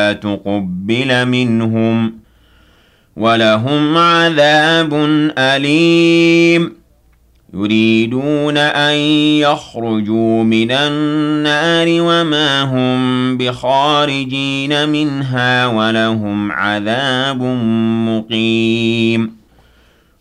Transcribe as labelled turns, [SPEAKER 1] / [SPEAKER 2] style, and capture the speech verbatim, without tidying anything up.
[SPEAKER 1] لا تقبل منهم ولهم عذاب أليم يريدون أن يخرجوا من النار وما هم بخارجين منها ولهم عذاب مقيم